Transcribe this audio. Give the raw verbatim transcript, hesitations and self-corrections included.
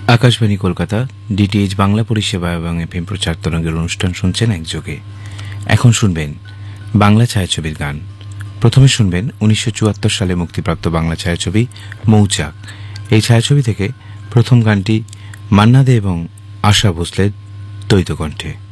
Akashvani Kolkata DTH Bangla পরিষেবা এবং FM প্রচার তরঙ্গের অনুষ্ঠান শুনছেন একযোগে। এখন শুনবেন বাংলা ছায়াছবির গান। প্রথমে শুনবেন উনিশশো চুয়াত্তর সালে মুক্তিপ্রাপ্ত বাংলা ছায়াছবি মৌচাক। এই ছায়াছবি থেকে প্রথম গানটি মান্না দে এবং আশা ভোসলের দ্বৈত কণ্ঠে।